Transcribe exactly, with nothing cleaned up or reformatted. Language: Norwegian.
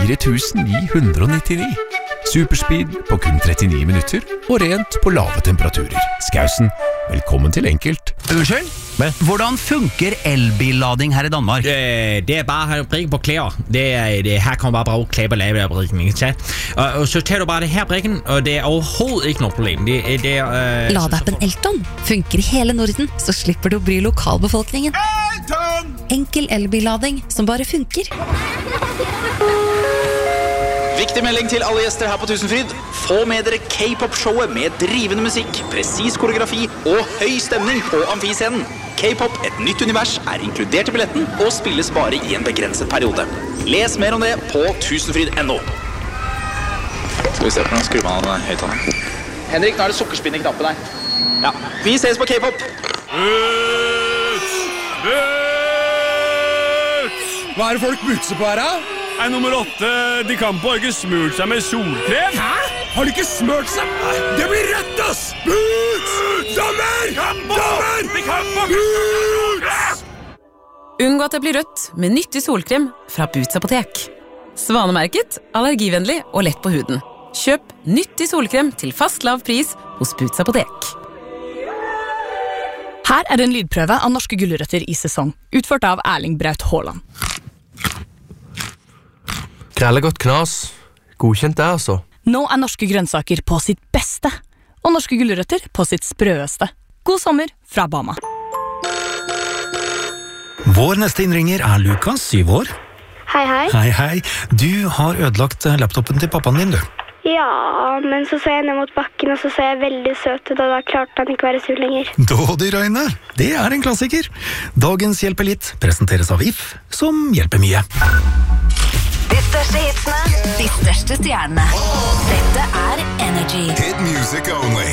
fire tusen ni hundre nittini. Superspeed på kun trettini minutter, og rent på lave temperaturer. Skausen, velkommen til enkelt. Unnskyld? Men? Hvordan funker elbillading her i Danmark? Det, det er bare at brikke på klæder. Det er, det, her kan man bare bruge klæber lave af brikken, ikke? Og, og så tager du bare det her brikken, og det er overhovedet ikke noget problem. Det, det er, øh, Ladeappen Elton funker i hele Norden, så slipper du å bry lokalbefolkningen. Elton! Enkel elbillading som bare funker. Viktig melding til alle gjester her på Tusenfryd. Få med dere K-pop-showet med drivende musikk, presis koreografi og høy stemning på amfiscenen. K-pop, et nytt univers, er inkludert i billetten og spilles bare i en begrenset periode. Les mer om det på tusenfryd punktum no. Skal vi se på den skruven av høyttaleren. Henrik, nå er det sukkerspinn i knappen her. Ja, vi ses på K-pop. Boots! Boots! Hva er det folk butser på her, da? Er nummer åtte, de kan på ikke smurt seg med solkrem. Hæ? Har de ikke smurt seg? Det blir rett, ass! Boots! Dommer! Dommer! De kan på Boots! Unngå at det blir rødt med nyttig solkrem fra Boots apotek. Svanemerket, allergivennlig og lett på huden. Kjøp nyttig solkrem til fast lav pris hos Boots apotek. Her er en lydprøve av norske gulrøtter i sesong, utført av Erling Braut Haaland. Grellegodt knas. Godkjent det, altså. Nå er norske grønnsaker på sitt beste, og norske gulrøtter på sitt sprøeste. God sommer fra Bama. Vår neste innringer er Lukas, syv år. Hei, hei. Hei, hei. Du har ødelagt laptopen til pappaen din, du. Ja, men så så jeg ned mot bakken, og så så jeg veldig søt ut, og da klarte han ikke være sur lenger. Dådyrøyne, det er en klassiker. Dagens Hjelper litt presenteres av If, som hjelper mye. De største hitsene, de største stjernene. Dette er Energy. Hit music only.